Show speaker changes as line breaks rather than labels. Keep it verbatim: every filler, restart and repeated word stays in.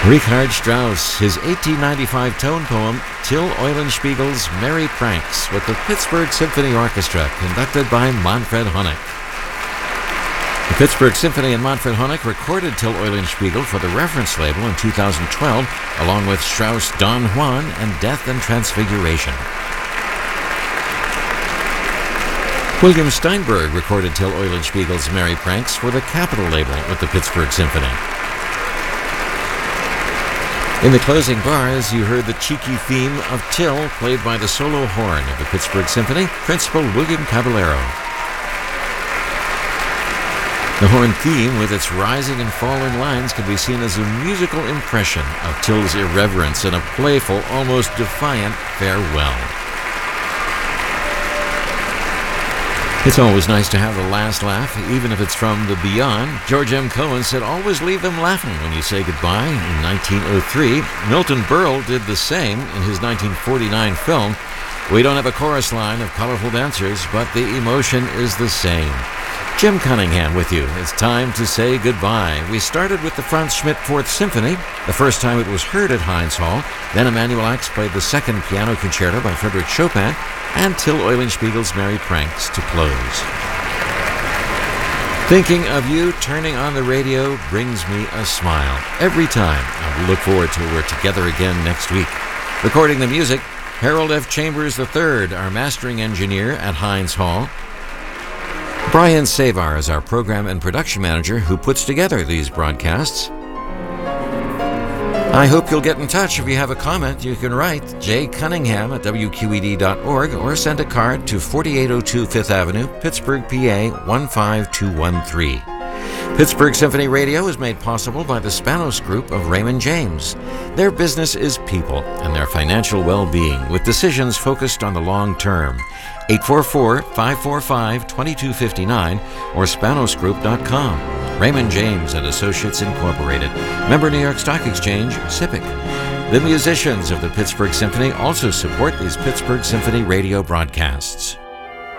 Richard Strauss, his eighteen ninety-five tone poem, Till Eulenspiegel's Merry Pranks, with the Pittsburgh Symphony Orchestra, conducted by Manfred Honeck. The Pittsburgh Symphony and Manfred Honeck recorded Till Eulenspiegel for the Reference label in two thousand twelve, along with Strauss' Don Juan and Death and Transfiguration. William Steinberg recorded Till Eulenspiegel's Merry Pranks for the Capitol label with the Pittsburgh Symphony. In the closing bars, you heard the cheeky theme of Till, played by the solo horn of the Pittsburgh Symphony, Principal William Caballero. The horn theme, with its rising and falling lines, can be seen as a musical impression of Till's irreverence and a playful, almost defiant farewell. It's always nice to have the last laugh, even if it's from the beyond. George M. Cohan said, "Always leave them laughing when you say goodbye." In nineteen oh three, Milton Berle did the same in his nineteen forty-nine film. We don't have a chorus line of colorful dancers, but the emotion is the same. Jim Cunningham with you. It's time to say goodbye. We started with the Franz Schmidt Fourth Symphony, the first time it was heard at Heinz Hall. Then Emanuel Ax played the second piano concerto by Frédéric Chopin, and Till Eulenspiegel's Merry Pranks to close. Thinking of you turning on the radio brings me a smile every time. I look forward to we're together again next week. Recording the music, Harold F. Chambers the third, our mastering engineer at Heinz Hall. Brian Savar is our program and production manager who puts together these broadcasts. I hope you'll get in touch. If you have a comment, you can write j cunningham at w q e d dot org or send a card to forty-eight oh two Fifth Avenue, Pittsburgh, P A one five two one three. Pittsburgh Symphony Radio is made possible by the Spanos Group of Raymond James. Their business is people and their financial well-being, with decisions focused on the long term. eight four four, five four five, two two five nine or spanos group dot com. Raymond James and Associates Incorporated. Member New York Stock Exchange, S I P C. The musicians of the Pittsburgh Symphony also support these Pittsburgh Symphony radio broadcasts.